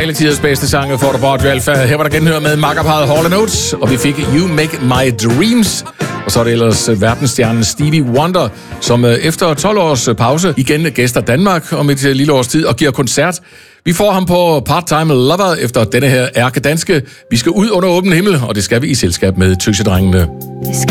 Alle tiders bedste sange får du på Radio Alfa. Her var der genhør med makkerparret Hall & Oates, og vi fik You Make My Dreams. Og så er det ellers verdensstjernen Stevie Wonder, som efter 12 års pause igen gæster Danmark om et lille års tid og giver koncert. Vi får ham på Part-Time Lover efter denne her ærkedanske. Vi skal ud under åben himmel, og det skal vi i selskab med Tøsedrengene.